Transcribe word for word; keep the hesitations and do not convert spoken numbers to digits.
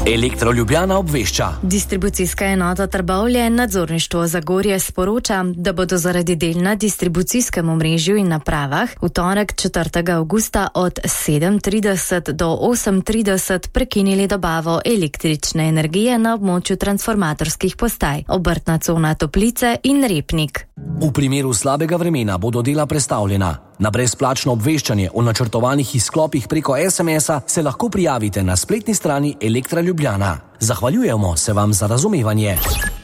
Elektro Ljubljana obvešča. Distribucijska enota Trbovlje nadzorništvo Zagorje sporoča, da bodo zaradi del na distribucijskem omrežju in napravah v torek četrtega avgusta od sedem trideset do osem trideset prekinili dobavo električne energije na območju transformatorskih postaj, obrtna cona Toplice in Repnik. V primeru slabega vremena bodo dela prestavljena. Na brezplačno obveščanje o načrtovanih izklopih preko es em es-a se lahko prijavite na spletni strani Elektra Ljubljana. Zahvaljujemo se vam za razumevanje.